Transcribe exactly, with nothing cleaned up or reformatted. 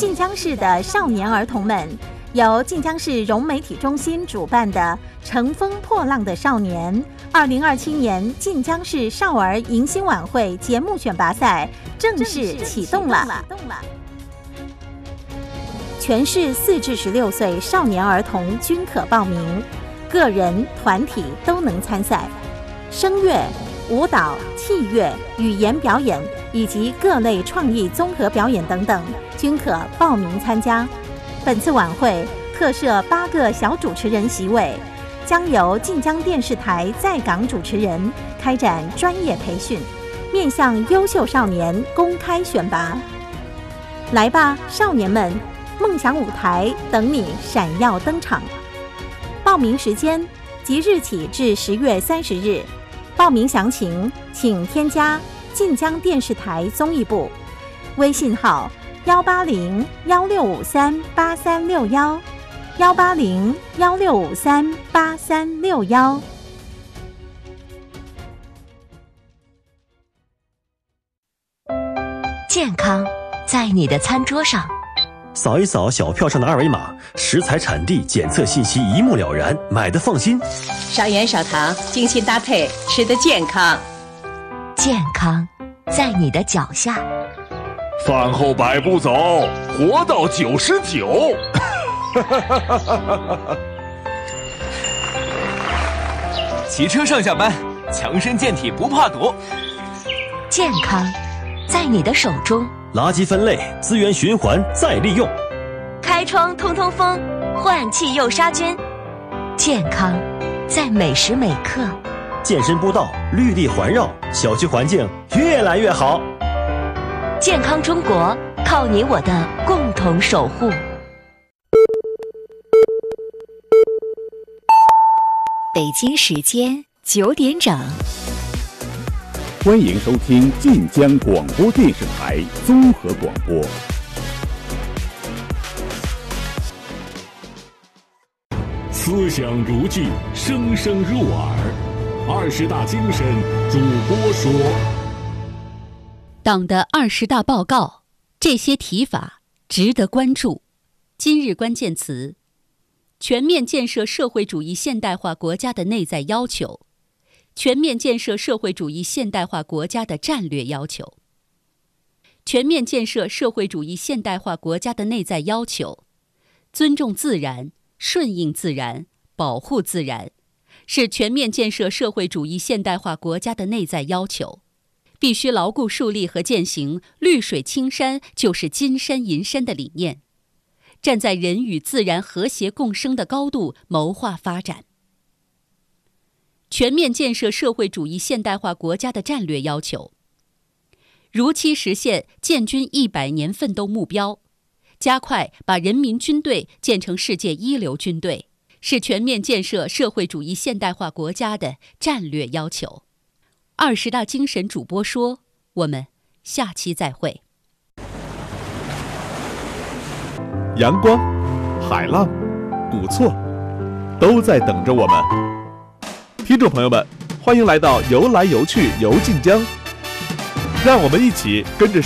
晋江市的少年儿童们，由晋江市融媒体中心主办的“乘风破浪的少年”二零二七年晋江市少儿迎新晚会节目选拔赛正式启动了。全市四至十六岁少年儿童均可报名，个人、团体都能参赛。声乐、舞蹈、器乐、语言表演以及各类创意综合表演等等，均可报名参加。本次晚会特设八个小主持人席位，将由晋江电视台在港主持人开展专业培训，面向优秀少年公开选拔。来吧，少年们！梦想舞台等你闪耀登场。报名时间即日起至十月三十日。报名详情请添加晋江电视台综艺部微信号幺八零幺六五三八三六幺幺八零幺六五三八三六幺。 健康在你的餐桌上。 扫一扫小票上的二维码，食材产地检测信息一目了然，买的放心。 少盐少糖，精心搭配，吃得健康。 健康在你的脚下。 饭后百步走，活到九十九。 骑车上下班，强身健体不怕堵。 健康在你的手中。 垃圾分类、资源循环再利用， 开窗通通风，换气又杀菌。健康在每时每刻。 健身步道绿地环绕，小区环境越来越好。 健康中国靠你我的共同守护。 北京时间九点整。 欢迎收听晋江广播电视台综合广播。 思想如炬，声声入耳。二十大精神主播说。 党的二十大报告，这些提法值得关注。今日关键词：全面建设社会主义现代化国家的内在要求。全面建设社会主义现代化国家的战略要求。全面建设社会主义现代化国家的内在要求：尊重自然、顺应自然、保护自然，是全面建设社会主义现代化国家的内在要求。必须牢固树立和践行“绿水青山就是金山银山”的理念，站在人与自然和谐共生的高度谋划发展。全面建设社会主义现代化国家的战略要求：如期实现建军一百年奋斗目标，加快把人民军队建成世界一流军队，是全面建设社会主义现代化国家的战略要求。二十大精神主播说，我们下期再会。 阳光、海浪、古厝，都在等着我们。听众朋友们，欢迎来到游来游去游晋江，让我们一起跟着